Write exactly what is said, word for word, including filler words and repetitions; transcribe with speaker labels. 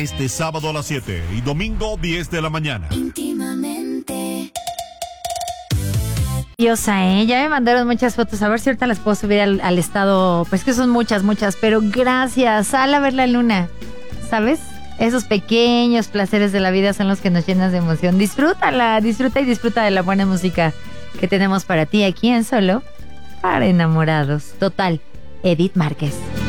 Speaker 1: este sábado a las siete y domingo diez de la mañana.
Speaker 2: Íntimamente.
Speaker 3: Diosa, ¿eh? Ya me mandaron muchas fotos. A ver si ahorita las puedo subir al, al estado. Pues que son muchas, muchas. Pero gracias. Sal a ver la luna. ¿Sabes? Esos pequeños placeres de la vida son los que nos llenan de emoción. Disfrútala, disfruta y disfruta de la buena música que tenemos para ti aquí en Solo para Enamorados. Total, Edith Márquez.